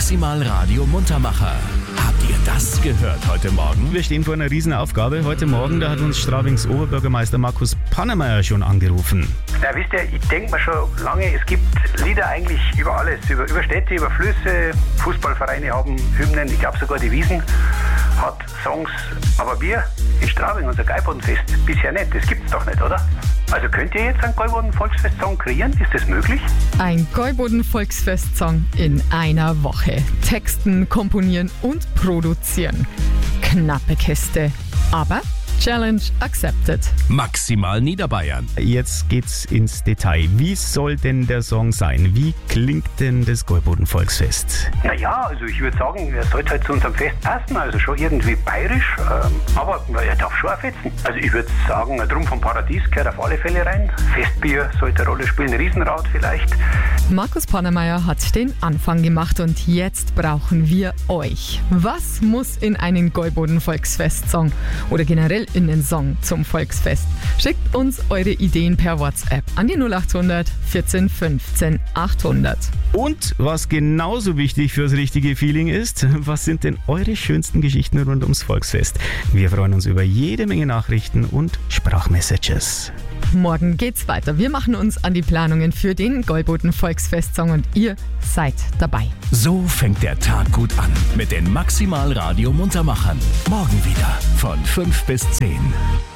Maximal Radio Muntermacher. Habt ihr das gehört heute Morgen? Wir stehen vor einer Riesenaufgabe. Heute Morgen, da hat uns Straubings Oberbürgermeister Markus Pannemeyer schon angerufen. Ja, wisst ihr, ich denke mir schon lange, es gibt Lieder eigentlich über alles, über Städte, über Flüsse, Fußballvereine haben Hymnen, ich glaube sogar die Wiesn hat Songs, aber wir in Straubing, unser Geibodenfest, bisher nicht, das gibt's doch nicht, oder? Also könnt ihr jetzt einen Gäuboden-Volksfest-Song kreieren, ist das möglich? Ein Gäuboden-Volksfest-Song in einer Woche. Texten, komponieren und produzieren. Knappe Kiste, aber Challenge accepted. Maximal Niederbayern. Jetzt geht's ins Detail. Wie soll denn der Song sein? Wie klingt denn das Gäuboden-Volksfest? Naja, also ich würde sagen, er sollte halt zu unserem Fest passen, also schon irgendwie bayerisch, aber er darf schon auch fetzen. Also ich würde sagen, Drum vom Paradies gehört auf alle Fälle rein. Festbier sollte eine Rolle spielen, Riesenrad vielleicht. Markus Pannemeyer hat den Anfang gemacht und jetzt brauchen wir euch. Was muss in einen Gäuboden-Volksfest-Song oder generell in den Song zum Volksfest? Schickt uns eure Ideen per WhatsApp an die 0800 14 15 800. Und was genauso wichtig fürs richtige Feeling ist, was sind denn eure schönsten Geschichten rund ums Volksfest? Wir freuen uns über jede Menge Nachrichten und Sprachmessages. Morgen geht's weiter. Wir machen uns an die Planungen für den Gäuboden Volksfest-Song und ihr seid dabei. So fängt der Tag gut an mit den Maximal Radio Muntermachern. Morgen wieder von 5 bis 10.